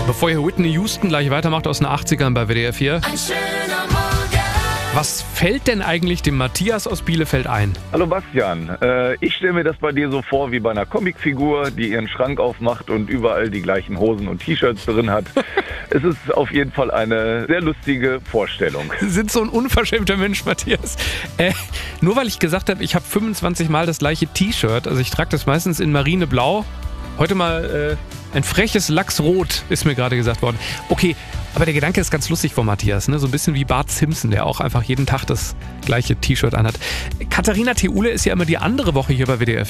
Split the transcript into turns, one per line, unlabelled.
Bevor hier Whitney Houston gleich weitermacht aus den 80ern bei WDR 4.
Ein schöner Morgen.
Was fällt denn eigentlich dem Matthias aus Bielefeld ein?
Hallo Bastian, ich stelle mir das bei dir so vor wie bei einer Comicfigur, die ihren Schrank aufmacht und überall die gleichen Hosen und T-Shirts drin hat. Es ist auf jeden Fall eine sehr lustige Vorstellung.
Sie sind so ein unverschämter Mensch, Matthias. Nur weil ich gesagt habe, ich habe 25 Mal das gleiche T-Shirt, also ich trage das meistens in Marineblau. Heute mal ein freches Lachsrot, ist mir gerade gesagt worden. Okay, aber der Gedanke ist ganz lustig von Matthias, ne? So ein bisschen wie Bart Simpson, der auch einfach jeden Tag das gleiche T-Shirt anhat. Katharina Theule ist ja immer die andere Woche hier bei WDR